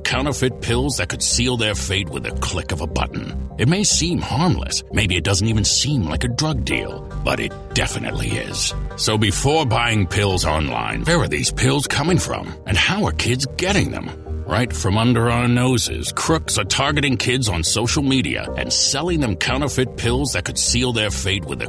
counterfeit pills that could seal their fate with a click of a button. It may seem harmless. Maybe it doesn't even seem like a drug deal, but it definitely is. So before buying pills online, where are these pills coming from? And how are kids getting them? Right from under our noses, crooks are targeting kids on social media and selling them counterfeit pills that could seal their fate with a